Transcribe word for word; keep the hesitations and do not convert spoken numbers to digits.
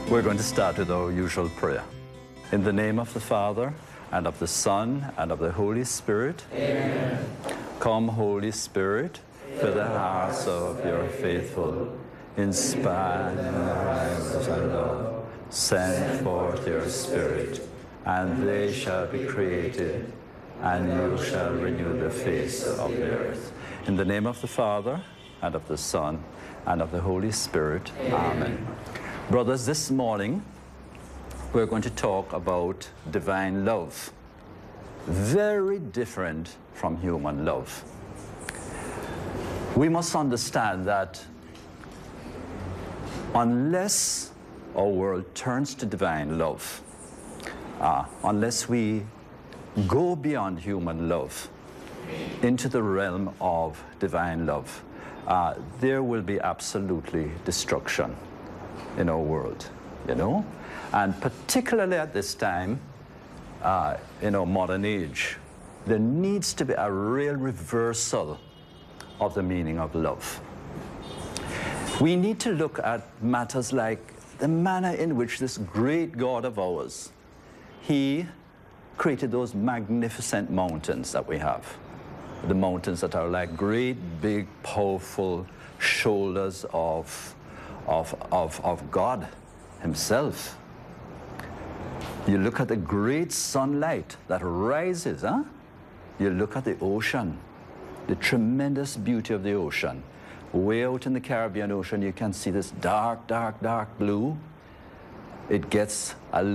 We're going to start with our usual prayer. In the name of the Father, and of the Son, and of the Holy Spirit. Amen. Come, Holy Spirit, fill the hearts of your faithful. Inspire their lives and love. Send forth your Spirit, and they shall be created, and you shall renew the face of the earth. In the name of the Father, and of the Son, and of the Holy Spirit. Amen. Amen. Brothers, this morning, we're going to talk about divine love. Very different from human love. We must understand that unless our world turns to divine love, uh, unless we go beyond human love into the realm of divine love, uh, there will be absolutely destruction in our world, you know? And particularly at this time, uh, in our modern age, there needs to be a real reversal of the meaning of love. We need to look at matters like the manner in which this great God of ours, he created those magnificent mountains that we have. The mountains that are like great, big, powerful shoulders of, of, of, of God himself. You look at the great sunlight that rises, huh? You look at the ocean, the tremendous beauty of the ocean. Way out in the Caribbean Ocean, you can see this dark, dark, dark blue. It gets a